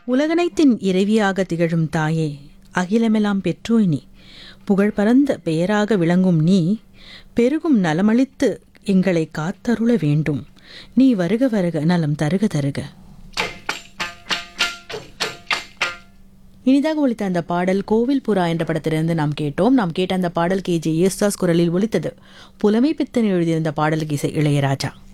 உலகனைத்தின் இறைவியாக திகழும் தாயே, அகிலமெல்லாம் பெற்றோய் நீ, புகழ் பரந்த பெயராக விளங்கும் நீ, பெருகும் நலமளித்து எங்களை காத்தருள வேண்டும், நீ வருக வருக நலம் தருக தருக. இனிதாக ஒலித்த அந்த பாடல் கோவில் புறா என்ற படத்திலிருந்து நாம் கேட்ட அந்த பாடல் KJ யேசுதாஸ் குரலில் ஒலித்தது. புலமை பித்தன் எழுதியிருந்த பாடலுக்கு இசை இளையராஜா.